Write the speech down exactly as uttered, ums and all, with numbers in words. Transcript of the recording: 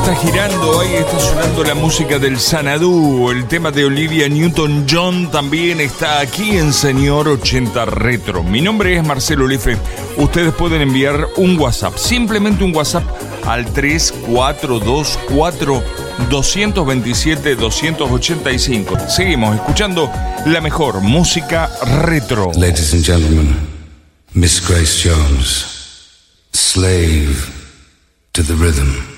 está girando, ahí está sonando la música del Xanadu, el tema de Olivia Newton-John también está aquí en Señor ochenta Retro. Mi nombre es Marcelo Lefe. Ustedes pueden enviar un WhatsApp, simplemente un WhatsApp al tres cuatro dos cuatro, dos dos siete, dos ocho cinco. Seguimos escuchando la mejor música retro. Ladies and gentlemen, Miss Grace Jones, slave to the rhythm.